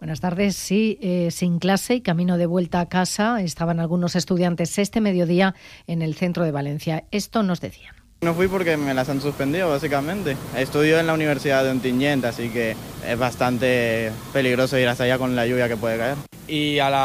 Buenas tardes. Sí, sin clase y camino de vuelta a casa estaban algunos estudiantes este mediodía en el centro de Valencia. Esto nos decían. No fui porque me las han suspendido, básicamente. Estudio en la Universidad de Ontinyent, así que es bastante peligroso ir hasta allá con la lluvia que puede caer. Y a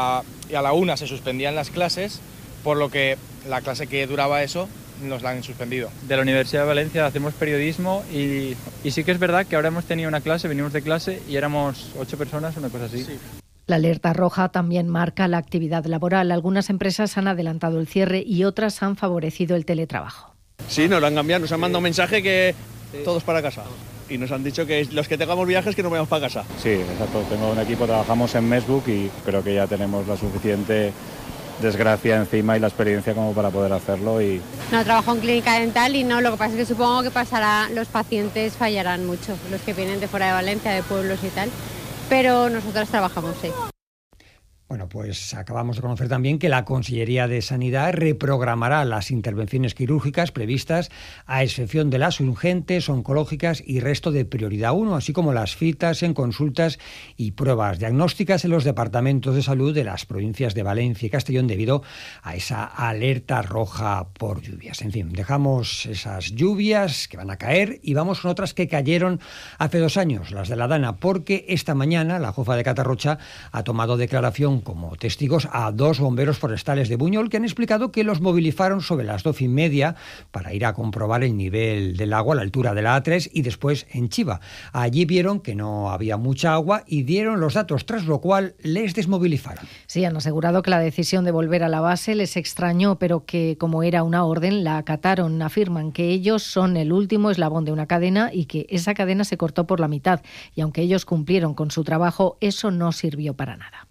la 1 se suspendían las clases, por lo que la clase que duraba eso nos la han suspendido. De la Universidad de Valencia hacemos periodismo y sí que es verdad que ahora hemos tenido una clase, venimos de clase y éramos 8 personas, una cosa así. Sí. La alerta roja también marca la actividad laboral. Algunas empresas han adelantado el cierre y otras han favorecido el teletrabajo. Sí, nos lo han cambiado, nos han mandado un mensaje que todos para casa. Y nos han dicho que los que tengamos viajes que nos vayamos para casa. Sí, exacto. Tengo un equipo, trabajamos en Mesbook y creo que ya tenemos la suficiente desgracia encima y la experiencia como para poder hacerlo. No, trabajo en clínica dental y no, lo que pasa es que supongo que pasará, los pacientes fallarán mucho, los que vienen de fuera de Valencia, de pueblos y tal, pero nosotros trabajamos, sí. Bueno, pues acabamos de conocer también que la Consellería de Sanidad reprogramará las intervenciones quirúrgicas previstas a excepción de las urgentes, oncológicas y resto de prioridad 1, así como las citas en consultas y pruebas diagnósticas en los departamentos de salud de las provincias de Valencia y Castellón debido a esa alerta roja por lluvias. En fin, dejamos esas lluvias que van a caer y vamos con otras que cayeron hace 2 años, las de la Dana, porque esta mañana la Jofa de Catarrocha ha tomado declaración como testigos a 2 bomberos forestales de Buñol que han explicado que los movilizaron sobre las 12:30 para ir a comprobar el nivel del agua a la altura de la A3 y después en Chiva. Allí vieron que no había mucha agua y dieron los datos, tras lo cual les desmovilizaron. Sí, han asegurado que la decisión de volver a la base les extrañó, pero que como era una orden la acataron. Afirman que ellos son el último eslabón de una cadena y que esa cadena se cortó por la mitad. Y aunque ellos cumplieron con su trabajo, eso no sirvió para nada.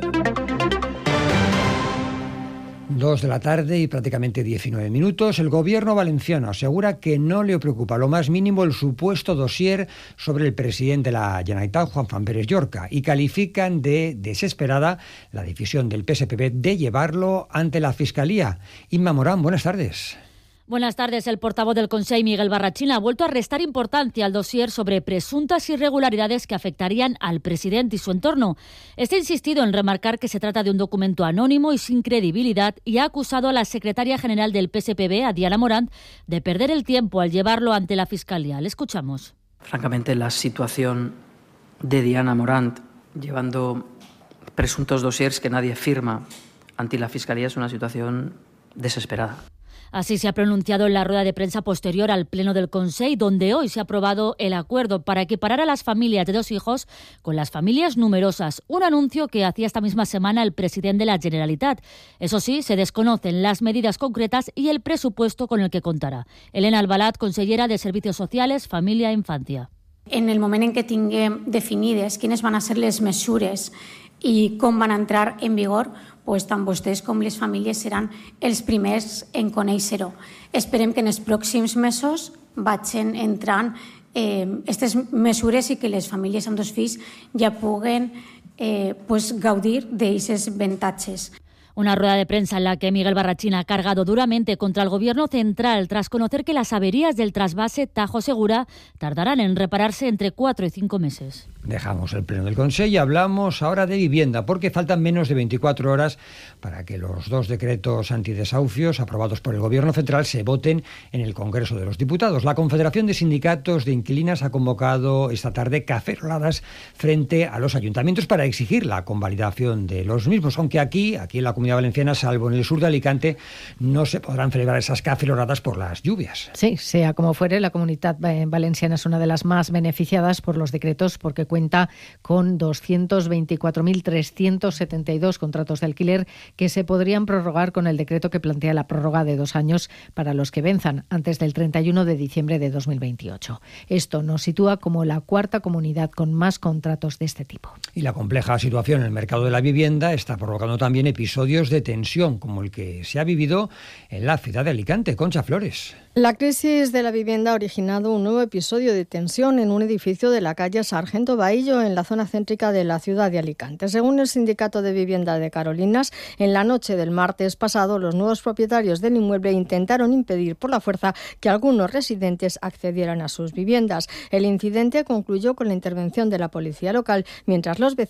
2 de la tarde y prácticamente 19 minutos. El gobierno valenciano asegura que no le preocupa lo más mínimo el supuesto dossier sobre el presidente de la Generalitat, Juan Pérez Llorca, y califican de desesperada la decisión del PSPB de llevarlo ante la Fiscalía. Inma Morán, buenas tardes. Buenas tardes. El portavoz del Consell, Miguel Barrachina, ha vuelto a restar importancia al dossier sobre presuntas irregularidades que afectarían al presidente y su entorno. Este ha insistido en remarcar que se trata de un documento anónimo y sin credibilidad y ha acusado a la secretaria general del PSPB, a Diana Morant, de perder el tiempo al llevarlo ante la Fiscalía. Le escuchamos. Francamente, la situación de Diana Morant llevando presuntos dossiers que nadie firma ante la Fiscalía es una situación desesperada. Así se ha pronunciado en la rueda de prensa posterior al Pleno del Consell, donde hoy se ha aprobado el acuerdo para equiparar a las familias de 2 hijos con las familias numerosas, un anuncio que hacía esta misma semana el presidente de la Generalitat. Eso sí, se desconocen las medidas concretas y el presupuesto con el que contarà. Elena Albalat, consellera de Servicios Socials, Família i Infància. En el moment en què tinguem definides quines van a ser les mesures i com van entrar en vigor, pues tant vostès com les famílies seran els primers en conèixer-ho. Esperem que en els pròxims mesos vagin entrant aquestes mesures i que les famílies amb 2 fills ja puguen gaudir d'aquests avantatges. Una rueda de prensa en la que Miguel Barrachina ha cargado duramente contra el Gobierno central tras conocer que las averías del trasvase Tajo Segura tardarán en repararse entre 4 y 5 meses. Dejamos el Pleno del Consell y hablamos ahora de vivienda, porque faltan menos de 24 horas para que los 2 decretos antidesahucios aprobados por el Gobierno central se voten en el Congreso de los Diputados. La Confederación de Sindicatos de Inquilinas ha convocado esta tarde caceroladas frente a los ayuntamientos para exigir la convalidación de los mismos, aunque aquí en la Comunidad Valenciana, salvo en el sur de Alicante, no se podrán celebrar esas caceroladas por las lluvias. Sí, sea como fuere, la Comunidad Valenciana es una de las más beneficiadas por los decretos porque cuenta con 224.372 contratos de alquiler que se podrían prorrogar con el decreto que plantea la prórroga de 2 años para los que venzan antes del 31 de diciembre de 2028. Esto nos sitúa como la 4ª comunidad con más contratos de este tipo. Y la compleja situación en el mercado de la vivienda está provocando también episodios de tensión, como el que se ha vivido en la ciudad de Alicante. Concha Flores. La crisis de la vivienda ha originado un nuevo episodio de tensión en un edificio de la calle Sargento Bahillo, en la zona céntrica de la ciudad de Alicante. Según el Sindicato de Vivienda de Carolinas, en la noche del martes pasado, los nuevos propietarios del inmueble intentaron impedir por la fuerza que algunos residentes accedieran a sus viviendas. El incidente concluyó con la intervención de la policía local, mientras los vecinos